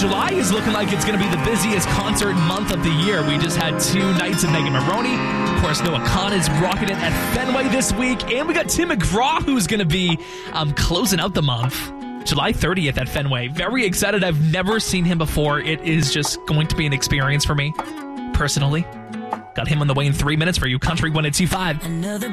July is looking like it's going to be the busiest concert month of the year. We just had 2 nights of Megan Maroney. Of course, Noah Khan is rocking it at Fenway this week. And we got Tim McGraw, who's going to be closing out the month. July 30th at Fenway. Very excited. I've never seen him before. It is just going to be an experience for me, personally. Got him on the way in 3 minutes for you. Country 102.5.